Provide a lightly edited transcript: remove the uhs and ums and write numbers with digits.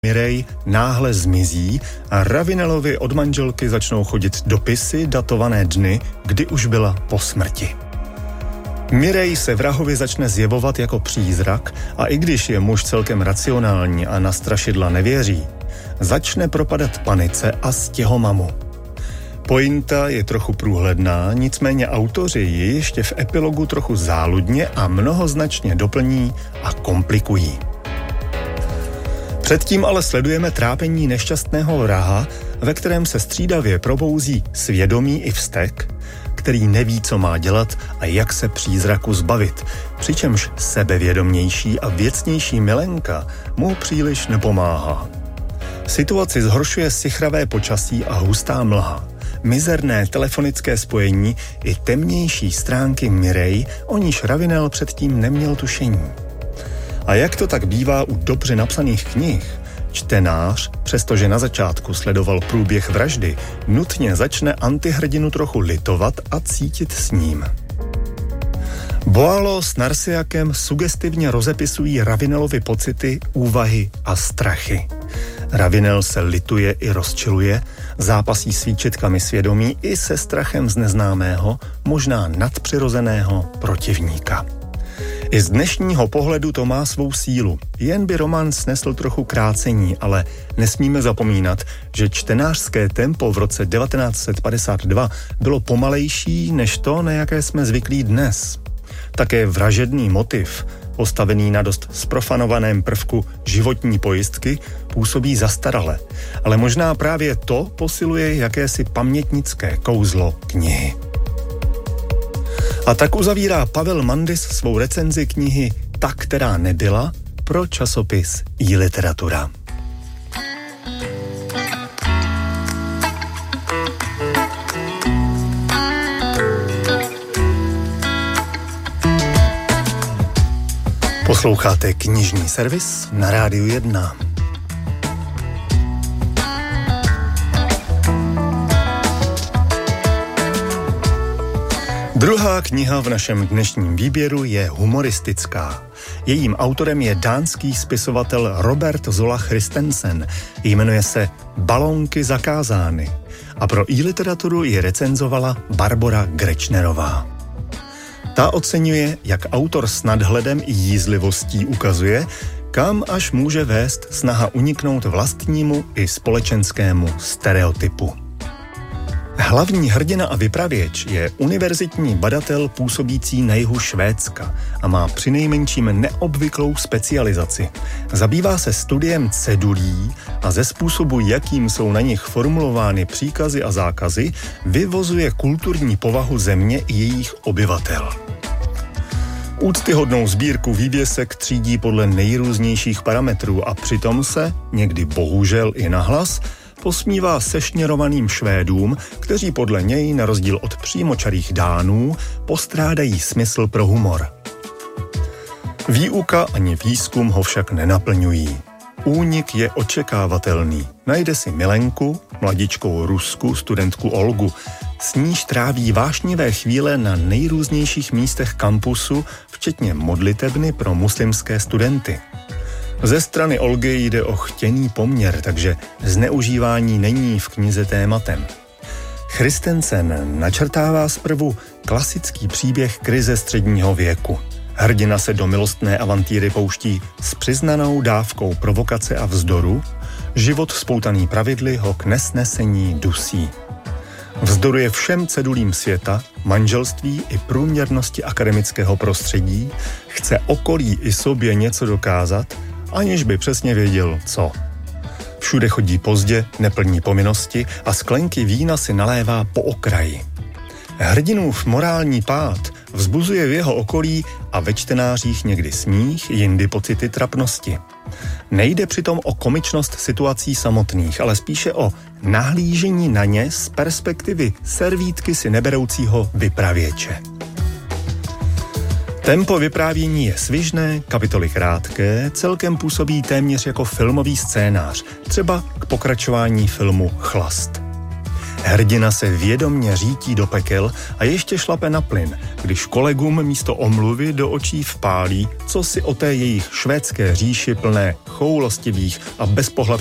Mirej náhle zmizí a Ravinelovi od manželky začnou chodit dopisy datované dny, kdy už byla po smrti. Mirej se vrahovi začne zjevovat jako přízrak a i když je muž celkem racionální a na strašidla nevěří, začne propadat panice a stěhomamu. Pointa je trochu průhledná, nicméně autoři ji ještě v epilogu trochu záludně a mnohoznačně doplní a komplikují. Předtím ale sledujeme trápení nešťastného vraha, ve kterém se střídavě probouzí svědomí i vztek, který neví, co má dělat a jak se přízraku zbavit, přičemž sebevědomější a věcnější milenka mu příliš nepomáhá. Situaci zhoršuje sichravé počasí a hustá mlha, mizerné telefonické spojení i temnější stránky Mirej, o níž Ravinel předtím neměl tušení. A jak to tak bývá u dobře napsaných knih, čtenář, přestože na začátku sledoval průběh vraždy, nutně začne antihrdinu trochu litovat a cítit s ním. Boileau s Narsiakem sugestivně rozepisují Ravinelovi pocity, úvahy a strachy. Ravinel se lituje i rozčiluje, zápasí s výčitkami svědomí i se strachem z neznámého, možná nadpřirozeného protivníka. I z dnešního pohledu to má svou sílu. Jen by román snesl trochu krácení, ale nesmíme zapomínat, že čtenářské tempo v roce 1952 bylo pomalejší než to, na jaké jsme zvyklí dnes. Také vražedný motiv, postavený na dost zprofanovaném prvku životní pojistky, působí zastarale. Ale možná právě to posiluje jakési pamětnické kouzlo knihy. A tak uzavírá Pavel Mandis svou recenzi knihy Ta, která nebyla pro časopis iLiteratura. Posloucháte knižní servis na Rádiu 1. Druhá kniha v našem dnešním výběru je humoristická. Jejím autorem je dánský spisovatel Robert Zola Christensen. Jmenuje se Balónky zakázány a pro iLiteraturu ji recenzovala Barbora Grečnerová. Ta oceňuje, jak autor s nadhledem i jízlivostí ukazuje, kam až může vést snaha uniknout vlastnímu i společenskému stereotypu. Hlavní hrdina a vypravěč je univerzitní badatel působící na jihu Švédska a má přinejmenším neobvyklou specializaci. Zabývá se studiem cedulí a ze způsobu, jakým jsou na nich formulovány příkazy a zákazy, vyvozuje kulturní povahu země i jejich obyvatel. Úctyhodnou sbírku vývěsek třídí podle nejrůznějších parametrů a přitom se, někdy bohužel i nahlas, posmívá sešněrovaným Švédům, kteří podle něj, na rozdíl od přímočarých Dánů, postrádají smysl pro humor. Výuka ani výzkum ho však nenaplňují. Únik je očekávatelný. Najde si milenku, mladičkou Rusku, studentku Olgu. S níž tráví vášnivé chvíle na nejrůznějších místech kampusu, včetně modlitebny pro muslimské studenty. Ze strany Olgy jde o chtěný poměr, takže zneužívání není v knize tématem. Christensen načrtává zprvu klasický příběh krize středního věku. Hrdina se do milostné avantýry pouští s přiznanou dávkou provokace a vzdoru, život spoutaný pravidly ho k nesnesení dusí. Vzdoruje všem cedulím světa, manželství i průměrnosti akademického prostředí, chce okolí i sobě něco dokázat, aniž by přesně věděl, co. Všude chodí pozdě, neplní povinnosti a sklenky vína si nalévá po okraji. Hrdinův morální pád vzbuzuje v jeho okolí a ve čtenářích někdy smích, jindy pocity trapnosti. Nejde přitom o komičnost situací samotných, ale spíše o nahlížení na ně z perspektivy servítky si neberoucího vypravěče. Tempo vyprávění je svižné, kapitoly krátké, celkem působí téměř jako filmový scénář, třeba k pokračování filmu Chlast. Hrdina se vědomně řítí do pekel a ještě šlape na plyn, když kolegům místo omluvy do očí vpálí, co si o té jejich švédské říši plné choulostivých a bezpohlavných